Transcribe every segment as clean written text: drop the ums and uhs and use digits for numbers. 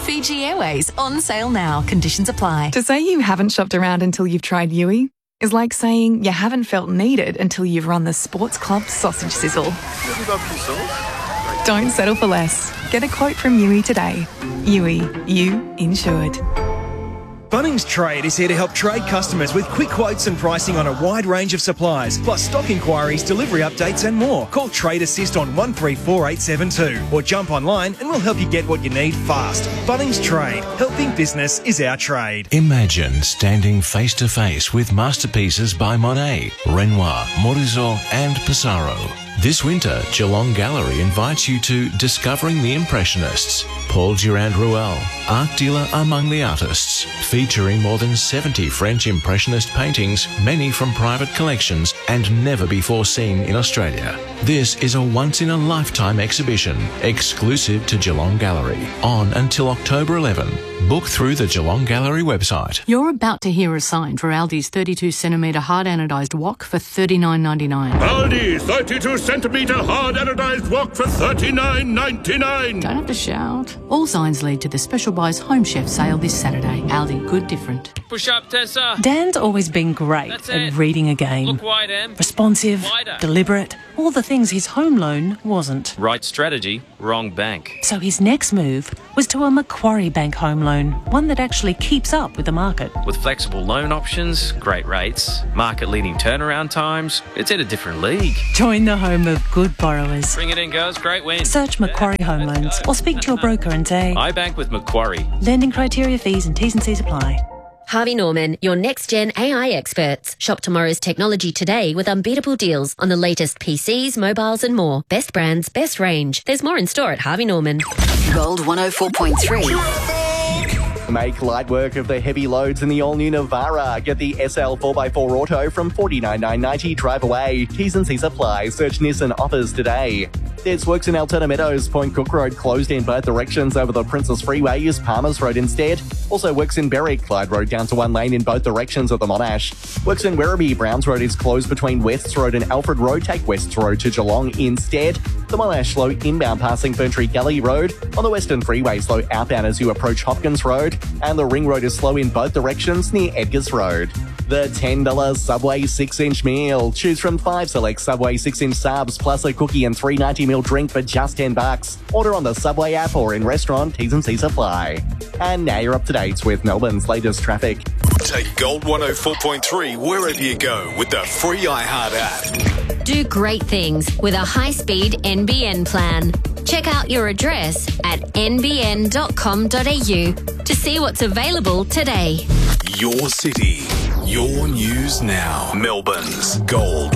Fiji Airways, on sale now. Conditions apply. To say you haven't shopped around until you've tried Yui is like saying you haven't felt needed until you've run the Sports Club sausage sizzle. Don't settle for less. Get a quote from Yui today. Yui, you insured. Bunnings Trade is here to help trade customers with quick quotes and pricing on a wide range of supplies, plus stock inquiries, delivery updates and more. Call Trade Assist on 134872 or jump online and we'll help you get what you need fast. Bunnings Trade. Helping business is our trade. Imagine standing face to face with masterpieces by Monet, Renoir, Morizot and Pissarro. This winter, Geelong Gallery invites you to Discovering the Impressionists, Paul Durand-Ruel, art dealer among the artists, featuring more than 70 French Impressionist paintings, many from private collections and never before seen in Australia. This is a once-in-a-lifetime exhibition, exclusive to Geelong Gallery, on until October 11. Book through the Geelong Gallery website. You're about to hear a sign for Aldi's 32cm hard anodised wok for $39.99. Aldi 32cm hard anodised wok for $39.99. Don't have to shout. All signs lead to the Special Buys Home Chef sale this Saturday. Aldi, good different. Push up, Tessa. Dan's always been great at reading a game. Look wide, Em. Responsive, Wider. deliberate, all the things his home loan wasn't. Right strategy, wrong bank. So his next move was to a Macquarie Bank home loan, one that actually keeps up with the market. With flexible loan options, great rates, market-leading turnaround times, it's in a different league. Join the home of good borrowers. Bring it in, girls. Great win. Search Macquarie Home Loans or speak to your broker and say, I bank with Macquarie. lending criteria, fees and T's and C's apply. Harvey Norman, your next-gen AI experts. Shop tomorrow's technology today with unbeatable deals on the latest PCs, mobiles and more. Best brands, best range. There's more in store at Harvey Norman. Gold 104.3. Make light work of the heavy loads in the all-new Navara. Get the SL 4x4 Auto from $49,990. Drive away. T's and C's apply. Search Nissan offers today. There's works in Altona Meadows. Point Cook Road closed in both directions over the Princess Freeway. Use Palmers Road instead. Also works in Berwick. Clyde Road down to one lane in both directions of the Monash. Works in Werribee. Browns Road is closed between Wests Road and Alfred Road. Take Wests Road to Geelong instead. The Monash slow inbound passing Ferntree Gully Road. On the Western Freeway, slow outbound as you approach Hopkins Road. And the Ring Road is slow in both directions near Edgars Road. The $10 Subway 6-inch meal. Choose from 5 select Subway 6-inch subs plus a cookie and 3.90ml drink for just $10. Order on the Subway app or in restaurant. T's and C's apply. And now you're up to date with Melbourne's latest traffic. Take Gold 104.3 wherever you go with the free iHeart app. Do great things with a high-speed NBN plan. Check out your address at nbn.com.au to see what's available today. Your city, your news now. Melbourne's Gold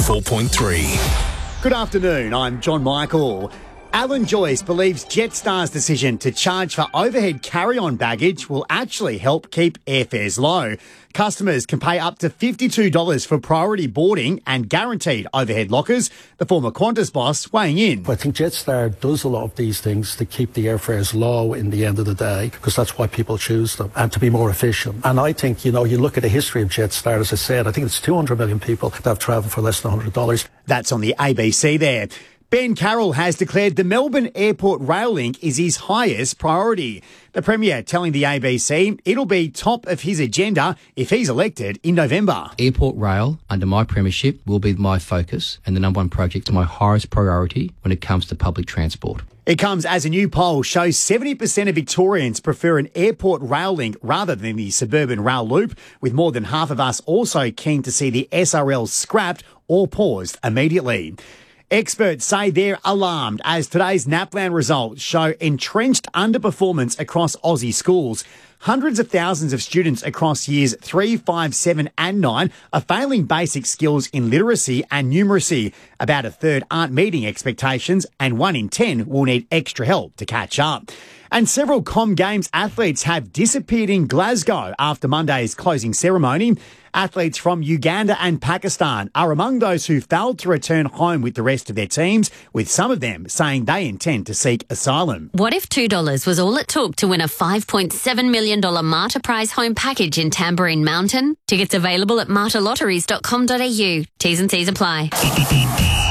104.3. Good afternoon, I'm John Michael. Alan Joyce believes Jetstar's decision to charge for overhead carry-on baggage will actually help keep airfares low. Customers can pay up to $52 for priority boarding and guaranteed overhead lockers. The former Qantas boss weighing in. I think Jetstar does a lot of these things to keep the airfares low in the end of the day, because that's why people choose them, and to be more efficient. And I think, you look at the history of Jetstar, as I said, I think it's 200 million people that have travelled for less than $100. That's on the ABC there. Ben Carroll has declared the Melbourne Airport Rail Link is his highest priority. The Premier telling the ABC it'll be top of his agenda if he's elected in November. Airport Rail, under my premiership, will be my focus and the number one project, my highest priority when it comes to public transport. It comes as a new poll shows 70% of Victorians prefer an airport rail link rather than the suburban rail loop, with more than half of us also keen to see the SRL scrapped or paused immediately. Experts say they're alarmed as today's NAPLAN results show entrenched underperformance across Aussie schools. Hundreds of thousands of students across years 3, 5, 7 and 9 are failing basic skills in literacy and numeracy. About a third aren't meeting expectations and 1 in 10 will need extra help to catch up. And several Com Games athletes have disappeared in Glasgow after Monday's closing ceremony. Athletes from Uganda and Pakistan are among those who failed to return home with the rest of their teams, with some of them saying they intend to seek asylum. What if $2 was all it took to win a $5.7 million Marta Prize home package in Tambourine Mountain? Tickets available at martalotteries.com.au. T's and C's apply.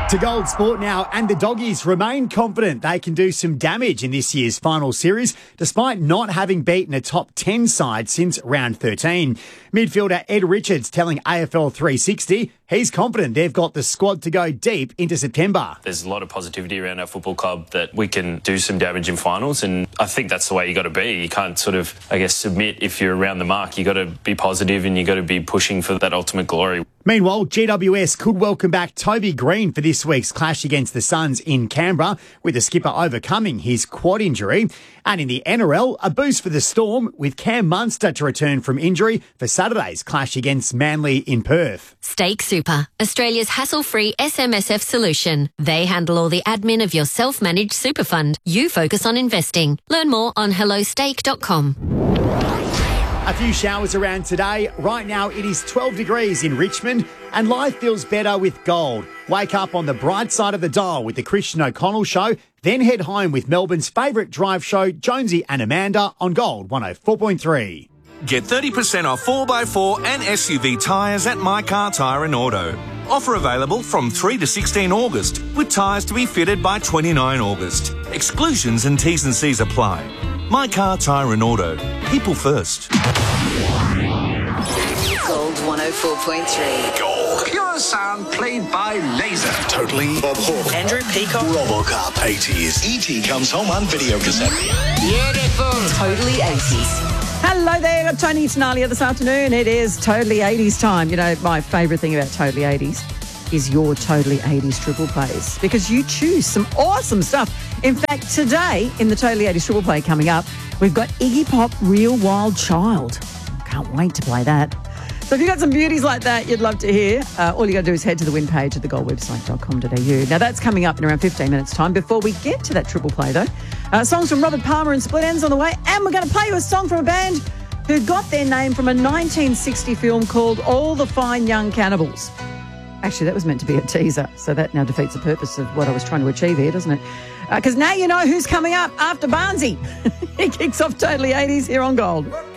To Gold Sport now, and the Doggies remain confident they can do some damage in this year's final series, despite not having beaten a top 10 side since round 13. Midfielder Ed Richards telling AFL 360 he's confident they've got the squad to go deep into September. There's a lot of positivity around our football club that we can do some damage in finals, and I think that's the way you got to be. You can't sort of, submit if you're around the mark. You got to be positive and you got to be pushing for that ultimate glory. Meanwhile, GWS could welcome back Toby Green for this week's clash against the Suns in Canberra, with the skipper overcoming his quad injury. And in the NRL, a boost for the Storm with Cam Munster to return from injury for Saturday's clash against Manly in Perth. Stake Super, Australia's hassle-free SMSF solution. They handle all the admin of your self-managed super fund. You focus on investing. Learn more on hellostake.com. A few showers around today. Right now it is 12 degrees in Richmond and life feels better with Gold. Wake up on the bright side of the dial with the Christian O'Connell Show, then head home with Melbourne's favourite drive show, Jonesy and Amanda, on Gold 104.3. Get 30% off 4x4 and SUV tyres at My Car Tyre and Auto. Offer available from 3 to 16 August, with tyres to be fitted by 29 August. Exclusions and T's and C's apply. My Car Tyre and Auto. People first. Gold 104.3. Gold. Pure sound played by laser. Totally. Bob Hawke. Andrew Peacock. RoboCop. 80s. E.T. comes home on video cassette. Beautiful. Totally 80s. Hello there, got Tony Tenalia this afternoon. It is Totally 80s time. You know, my favourite thing about Totally 80s is your Totally 80s triple plays, because you choose some awesome stuff. In fact, today in the Totally 80s triple play coming up, we've got Iggy Pop, Real Wild Child. Can't wait to play that. So if you've got some beauties like that you'd love to hear, all you got to do is head to the win page at thegoldwebsite.com.au. Now, that's coming up in around 15 minutes' time. Before we get to that triple play, though, songs from Robert Palmer and Split Enz on the way, and we're going to play you a song from a band who got their name from a 1960 film called All the Fine Young Cannibals. Actually, that was meant to be a teaser, so that now defeats the purpose of what I was trying to achieve here, doesn't it? Because now you know who's coming up after Barnsey. He kicks off Totally 80s here on Gold.